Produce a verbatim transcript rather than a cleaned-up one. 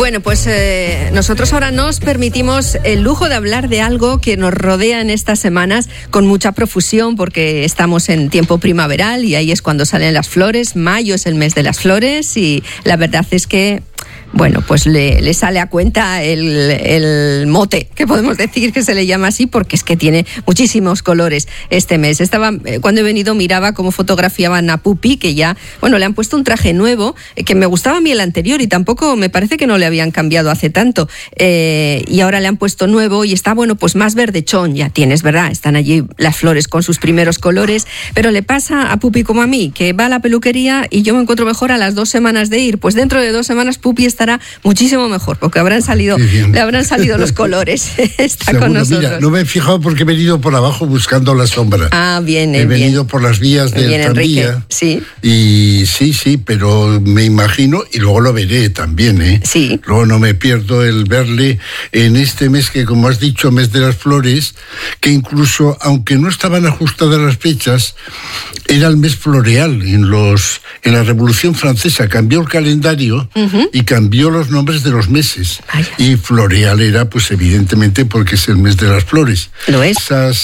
Bueno, pues eh, nosotros ahora nos permitimos el lujo de hablar de algo que nos rodea en estas semanas con mucha profusión, porque estamos en tiempo primaveral y ahí es cuando salen las flores. Mayo es el mes de las flores y la verdad es que, bueno, pues le, le sale a cuenta el, el mote, que podemos decir que se le llama así, porque es que tiene muchísimos colores este mes. Estaba, cuando he venido miraba cómo fotografiaban a Pupi, que ya, bueno, le han puesto un traje nuevo, que me gustaba a mí el anterior y tampoco me parece que no le habían cambiado hace tanto. Eh, y ahora le han puesto nuevo y está, bueno, pues más verdechón, ya tienes, ¿verdad? Están allí las flores con sus primeros colores, pero le pasa a Pupi como a mí, que va a la peluquería y yo me encuentro mejor a las dos semanas de ir. Pues dentro de dos semanas Pupi está estará muchísimo mejor, porque habrán salido, le habrán salido los colores. Está Seguro, con nosotros. Mira, no me he fijado porque he venido por abajo buscando la sombra. Ah, bien, He bien. venido por las vías del bien, tranvía. Sí. Y sí, sí, pero me imagino, y luego lo veré también, ¿eh? Sí. Luego no me pierdo el verle en este mes que, como has dicho, mes de las flores, que incluso, aunque no estaban ajustadas las fechas, era el mes floreal. En los en la Revolución Francesa cambió el calendario uh-huh. y cambió los nombres de los meses. Vaya. Y floreal era, pues evidentemente, porque es el mes de las flores. ¿Lo es? Esas